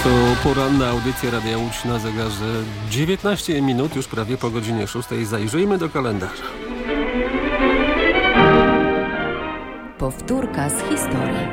To poranna audycja Radia Łódź na zegarze 19 minut, już prawie po godzinie 6. Zajrzyjmy do kalendarza. Powtórka z historii.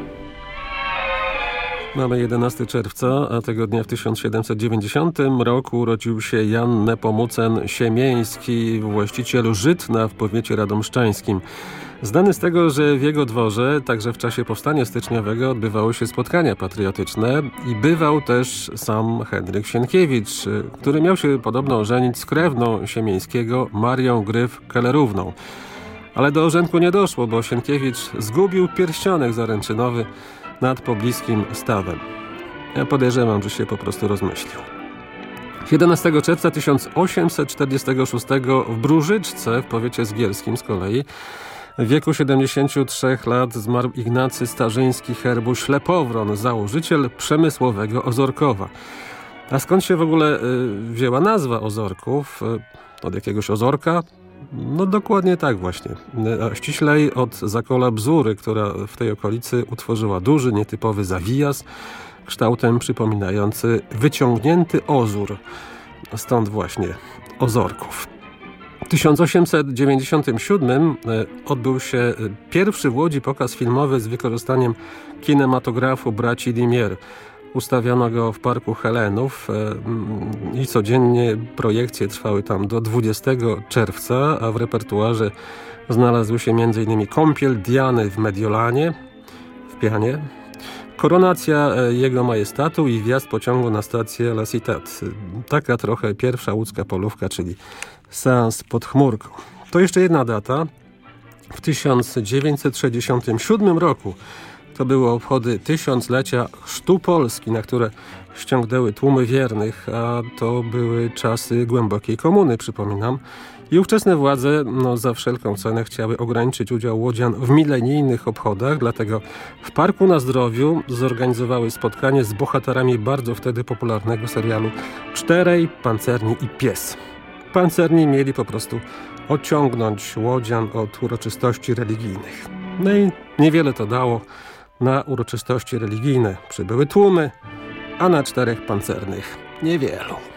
Mamy 11 czerwca, a tego dnia w 1790 roku urodził się Jan Nepomucen Siemieński, właściciel Żytna w powiecie radomszczańskim. Znany z tego, że w jego dworze, także w czasie powstania styczniowego, odbywały się spotkania patriotyczne i bywał też sam Henryk Sienkiewicz, który miał się podobno ożenić z krewną Siemieńskiego, Marią Gryf-Kellerówną. Ale do ożenku nie doszło, bo Sienkiewicz zgubił pierścionek zaręczynowy nad pobliskim stawem. Ja podejrzewam, że się po prostu rozmyślił. 11 czerwca 1846 w Bróżyczce w powiecie zgierskim z kolei w wieku 73 lat zmarł Ignacy Starzyński herbu Ślepowron, założyciel przemysłowego Ozorkowa. A skąd się w ogóle wzięła nazwa Ozorków? Od jakiegoś ozorka? No dokładnie tak właśnie. A ściślej od zakola Bzury, która w tej okolicy utworzyła duży, nietypowy zawijas, kształtem przypominający wyciągnięty ozór. Stąd właśnie Ozorków. W 1897 odbył się pierwszy w Łodzi pokaz filmowy z wykorzystaniem kinematografu braci Lumière. Ustawiono go w Parku Helenów i codziennie projekcje trwały tam do 20 czerwca, a w repertuarze znalazły się m.in. Kąpiel Diany w Mediolanie, w Pianie, koronacja jego majestatu i wjazd pociągu na stację La Citat. Taka trochę pierwsza łódzka polówka, czyli seans pod chmurką. To jeszcze jedna data. W 1967 roku to były obchody tysiąclecia Chrztu Polski, na które ściągnęły tłumy wiernych, a to były czasy głębokiej komuny, przypominam. I ówczesne władze za wszelką cenę chciały ograniczyć udział łodzian w milenijnych obchodach, dlatego w Parku na Zdrowiu zorganizowały spotkanie z bohaterami bardzo wtedy popularnego serialu Czterej, Pancerni i Pies. Pancerni mieli po prostu odciągnąć łodzian od uroczystości religijnych. No i niewiele to dało. Na uroczystości religijne przybyły tłumy, a na czterech pancernych niewielu.